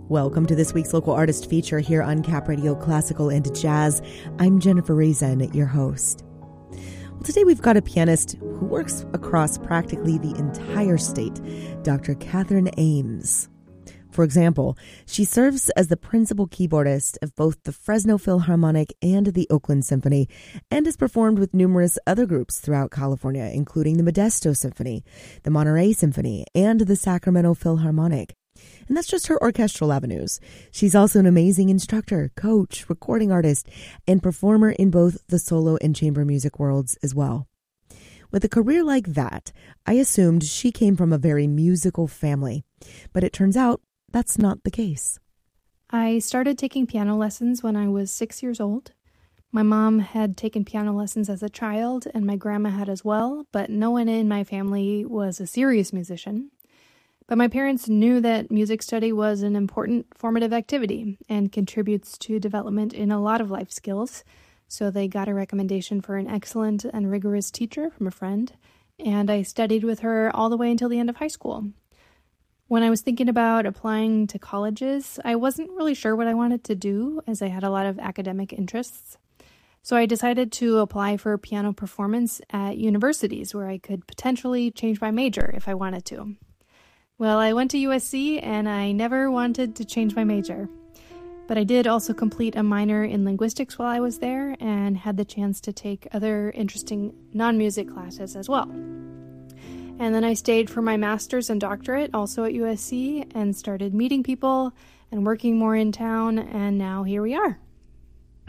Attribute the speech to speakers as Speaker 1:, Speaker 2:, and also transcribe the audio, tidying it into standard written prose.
Speaker 1: Welcome to this week's local artist feature here on Cap Radio Classical and Jazz. I'm Jennifer Reason, your host. Well, today we've got a pianist who works across practically the entire state, Dr. Catherine Ames. For example, she serves as the principal keyboardist of both the Fresno Philharmonic and the Oakland Symphony, and has performed with numerous other groups throughout California, including the Modesto Symphony, the Monterey Symphony, and the Sacramento Philharmonic. And that's just her orchestral avenues. She's also an amazing instructor, coach, recording artist, and performer in both the solo and chamber music worlds as well. With a career like that, I assumed she came from a very musical family, but it turns out that's not the case.
Speaker 2: I started taking piano lessons when I was 6 years old. My mom had taken piano lessons as a child, and my grandma had as well, but no one in my family was a serious musician. But my parents knew that music study was an important formative activity and contributes to development in a lot of life skills, so they got a recommendation for an excellent and rigorous teacher from a friend, and I studied with her all the way until the end of high school. When I was thinking about applying to colleges, I wasn't really sure what I wanted to do, as I had a lot of academic interests. So I decided to apply for piano performance at universities where I could potentially change my major if I wanted to. Well, I went to USC, and I never wanted to change my major. But I did also complete a minor in linguistics while I was there, and had the chance to take other interesting non-music classes as well. And then I stayed for my master's and doctorate, also at USC, and started meeting people and working more in town, and now here we are.